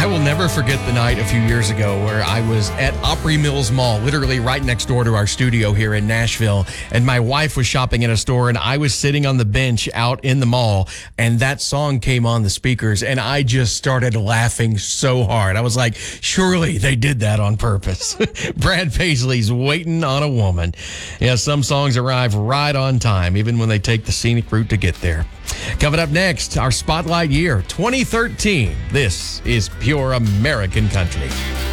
will never forget the night a few years ago where I was at Opry Mills Mall, literally right next door to our studio here in Nashville. And my wife was shopping in a store and I was sitting on the bench out in the mall. And that song came on the speakers and I just started laughing so hard. I was like, surely they did that on purpose. Brad Paisley's Waiting on a Woman. Yeah, some songs arrive right on time, even when they take the scenic route to get there. Coming up next, our Spotlight Year 2013. This is Pure American Country.